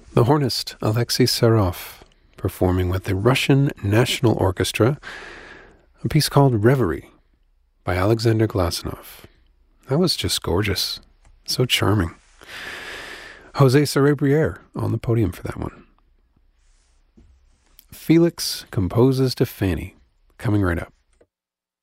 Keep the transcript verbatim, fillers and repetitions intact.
The hornist Alexei Serov performing with the Russian National Orchestra, a piece called Reverie by Alexander Glasunov. That was just gorgeous. So charming. Jose Cerebriere on the podium for that one. Felix composes to Fanny, coming right up.